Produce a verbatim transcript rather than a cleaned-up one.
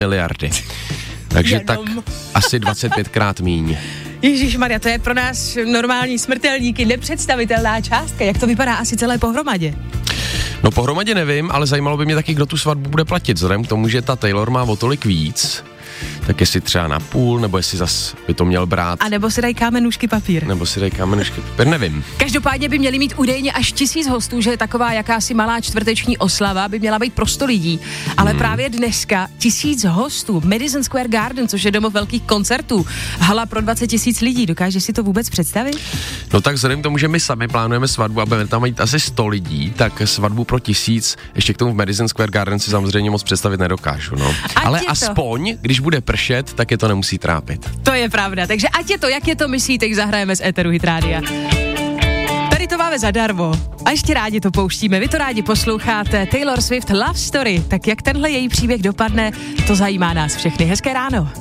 miliardy. Takže Jenom. tak asi dvacet pětkrát míň. Ježišmarja, to je pro nás normální smrtelníky nepředstavitelná částka. Jak to vypadá asi celé pohromadě? No pohromadě nevím, ale zajímalo by mě taky, kdo tu svatbu bude platit. Vzhledem k tomu, že ta Taylor má o tolik víc, tak jestli třeba na půl, nebo jestli zas by to měl brát. A nebo si dají kámenušky papír. Nebo si dají kámenušky papír, nevím. Každopádně by měli mít údajně až tisíc hostů, že taková jakási malá čtvrteční oslava by měla být pro sto lidí. Ale hmm. právě dneska tisíc hostů, Madison Square Garden, což je domov velkých koncertů, hala pro dvacet tisíc lidí. Dokáže si to vůbec představit? No tak vzhledem k tomu, že my sami plánujeme svatbu a budeme tam mít asi sto lidí, tak svatbu pro tisíc, ještě k tomu v Madison Square Garden si samozřejmě moc představit nedokážu, no. Ale aspoň, když bude pršet, tak je to nemusí trápit. To je pravda, takže ať je to, jak je to, my si teď zahrajeme z éteru Hit Rádia. Tady to máme zadarmo a ještě rádi to pouštíme, vy to rádi posloucháte. Taylor Swift Love Story, tak jak tenhle její příběh dopadne, to zajímá nás všechny. Hezké ráno.